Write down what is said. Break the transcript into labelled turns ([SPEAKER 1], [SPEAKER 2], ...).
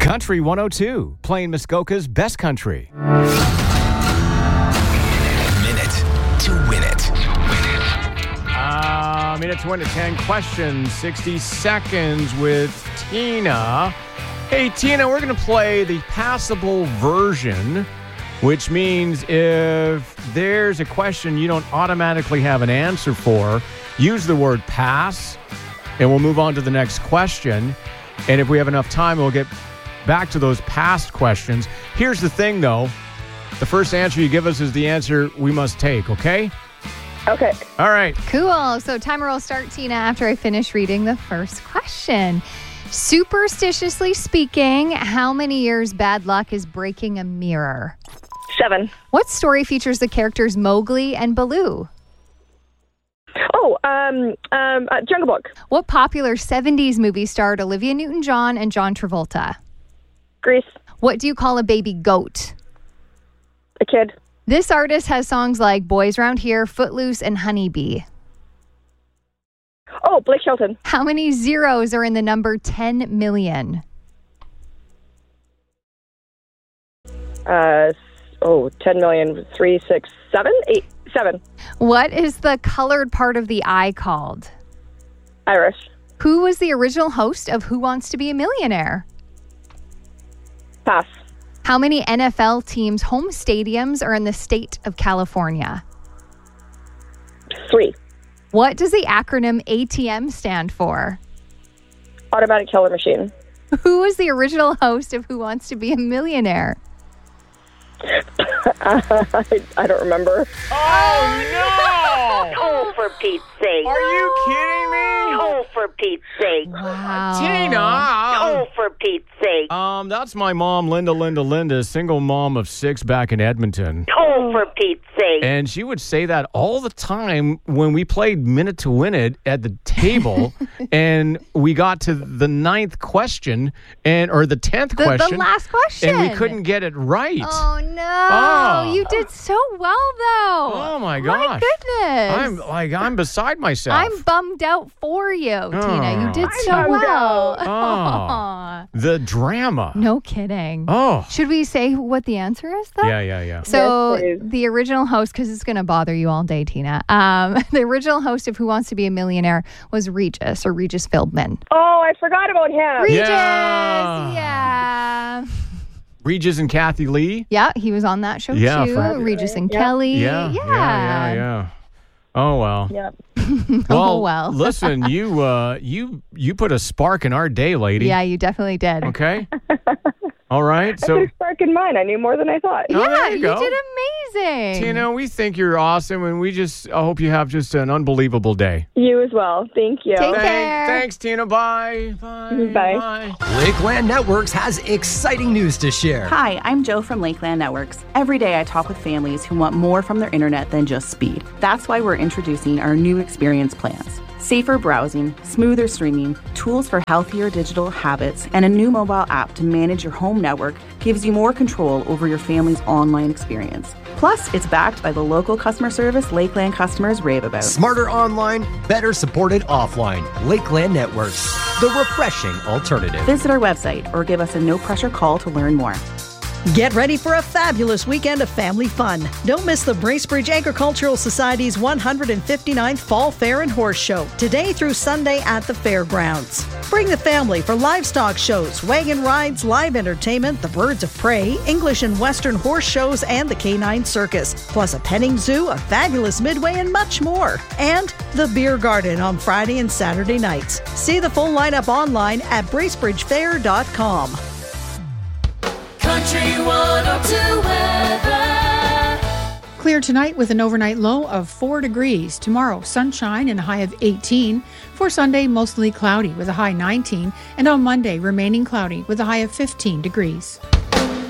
[SPEAKER 1] Country 102, playing Muskoka's best country.
[SPEAKER 2] Minute to win it.
[SPEAKER 1] Minute to win it. 10 questions, 60 seconds with Tina. Hey, Tina, we're going to play the passable version, which means if there's a question you don't automatically have an answer for, use the word pass, and we'll move on to the next question. And if we have enough time, we'll get back to those past questions. Here's the thing, though. The first answer you give us is the answer we must take, okay?
[SPEAKER 3] Okay.
[SPEAKER 1] All right.
[SPEAKER 4] Cool. So timer will start, Tina, after I finish reading the first question. Superstitiously speaking, how many years bad luck is breaking a mirror?
[SPEAKER 3] 7.
[SPEAKER 4] What story features the characters Mowgli and Baloo?
[SPEAKER 3] Jungle Book.
[SPEAKER 4] What popular 70s movie starred Olivia Newton-John and John Travolta?
[SPEAKER 3] Grease.
[SPEAKER 4] What do you call a baby goat?
[SPEAKER 3] A kid.
[SPEAKER 4] This artist has songs like Boys Round Here, Footloose, and Honeybee.
[SPEAKER 3] Oh, Blake Shelton.
[SPEAKER 4] How many zeros are in the number 10 million?
[SPEAKER 3] 10 million, 3, 6, 7, 8, 7.
[SPEAKER 4] What is the colored part of the eye called?
[SPEAKER 3] Irish.
[SPEAKER 4] Who was the original host of Who Wants to Be a Millionaire?
[SPEAKER 3] Pass.
[SPEAKER 4] How many NFL teams' home stadiums are in the state of California?
[SPEAKER 3] 3.
[SPEAKER 4] What does the acronym ATM stand for?
[SPEAKER 3] Automatic teller machine.
[SPEAKER 4] Who was the original host of Who Wants to Be a Millionaire?
[SPEAKER 3] I don't remember.
[SPEAKER 1] Oh, no!
[SPEAKER 5] Oh, for Pete's sake.
[SPEAKER 1] Are you kidding me?
[SPEAKER 5] Oh, for Pete's sake.
[SPEAKER 4] Wow.
[SPEAKER 1] Tina!
[SPEAKER 5] Oh, for Pete's sake.
[SPEAKER 1] That's my mom, Linda, single mom of 6 back in Edmonton.
[SPEAKER 5] Oh, for Pete's sake.
[SPEAKER 1] And she would say that all the time when we played Minute to Win It at the table, and we got to the 9th question, or the 10th question.
[SPEAKER 4] The last question.
[SPEAKER 1] And we couldn't get it right.
[SPEAKER 4] Oh, no.
[SPEAKER 1] Oh.
[SPEAKER 4] You did so well, though.
[SPEAKER 1] Oh, my gosh.
[SPEAKER 4] My goodness.
[SPEAKER 1] I'm beside myself.
[SPEAKER 4] I'm bummed out for you, Tina. You did so
[SPEAKER 3] bummed
[SPEAKER 4] well.
[SPEAKER 1] Oh.
[SPEAKER 4] Aw.
[SPEAKER 1] The drama.
[SPEAKER 4] No kidding.
[SPEAKER 1] Oh.
[SPEAKER 4] Should we say what the answer is, though?
[SPEAKER 1] Yeah.
[SPEAKER 4] So
[SPEAKER 3] Yes, please.
[SPEAKER 4] the original host, because it's going to bother you all day, Tina. The original host of Who Wants to Be a Millionaire was Regis Philbin.
[SPEAKER 3] Oh, I forgot about him.
[SPEAKER 4] Regis,
[SPEAKER 1] Yeah.
[SPEAKER 4] yeah.
[SPEAKER 1] Regis and Kathy Lee.
[SPEAKER 4] Yeah, he was on that show
[SPEAKER 1] Yeah,
[SPEAKER 4] too.
[SPEAKER 1] for-
[SPEAKER 4] Regis and
[SPEAKER 3] Yeah.
[SPEAKER 4] Kelly.
[SPEAKER 1] Yeah. Oh, well.
[SPEAKER 3] Yep.
[SPEAKER 4] Oh, well.
[SPEAKER 1] Listen, you put a spark in our day, lady.
[SPEAKER 4] Yeah, you definitely did.
[SPEAKER 1] Okay. All right.
[SPEAKER 3] I
[SPEAKER 1] So,
[SPEAKER 3] put a spark in mine. I knew more than I thought.
[SPEAKER 1] Oh,
[SPEAKER 4] Yeah,
[SPEAKER 1] there you
[SPEAKER 4] you
[SPEAKER 1] go.
[SPEAKER 4] did amazing.
[SPEAKER 1] Tina, we think you're awesome, and I hope you have just an unbelievable day.
[SPEAKER 3] You as well. Thank you.
[SPEAKER 4] Take care.
[SPEAKER 1] Thanks, Tina. Bye.
[SPEAKER 3] Bye.
[SPEAKER 2] Lakeland Networks has exciting news to share.
[SPEAKER 6] Hi, I'm Joe from Lakeland Networks. Every day I talk with families who want more from their internet than just speed. That's why we're introducing our new experience plans. Safer browsing, smoother streaming, tools for healthier digital habits, and a new mobile app to manage your home network gives you more control over your family's online experience. Plus, it's backed by the local customer service Lakeland customers rave about.
[SPEAKER 2] Smarter online, better supported offline. Lakeland Networks, the refreshing alternative.
[SPEAKER 6] Visit our website or give us a no-pressure call to learn more.
[SPEAKER 7] Get ready for a fabulous weekend of family fun. Don't miss the Bracebridge Agricultural Society's 159th Fall Fair and Horse Show, today through Sunday at the fairgrounds. Bring the family for livestock shows, wagon rides, live entertainment, the Birds of Prey, English and Western horse shows, and the Canine Circus, plus a petting zoo, a fabulous midway, and much more. And the Beer Garden on Friday and Saturday nights. See the full lineup online at bracebridgefair.com.
[SPEAKER 8] Country 102 weather.
[SPEAKER 9] Clear tonight with an overnight low of 4 degrees. Tomorrow, sunshine and a high of 18. For Sunday, mostly cloudy with a high 19. And on Monday, remaining cloudy with a high of 15 degrees.